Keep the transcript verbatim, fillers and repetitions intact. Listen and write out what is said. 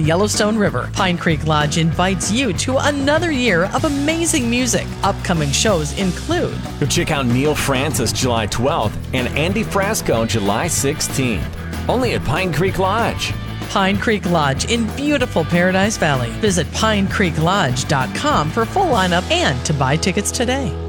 Yellowstone River. Pine Creek Lodge invites you to another year of amazing music. Upcoming shows include Go check out Neil Francis July twelfth and Andy Frasco July sixteenth. Only at Pine Creek Lodge. Pine Creek Lodge in beautiful Paradise Valley. Visit pine creek lodge dot com for full lineup and to buy tickets today.